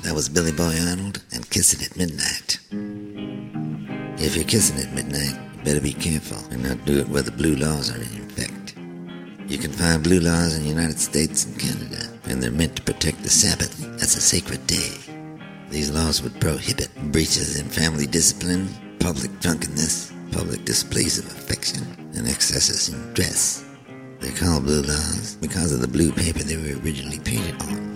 That was Billy Boy Arnold and Kissing at Midnight. If you're kissing at midnight, you better be careful and not do it where the blue laws are in effect. You can find blue laws in the United States and Canada, and they're meant to protect the Sabbath as a sacred day. These laws would prohibit breaches in family discipline, public drunkenness, public displays of affection, and excesses in dress. They're called blue laws because of the blue paper they were originally painted on.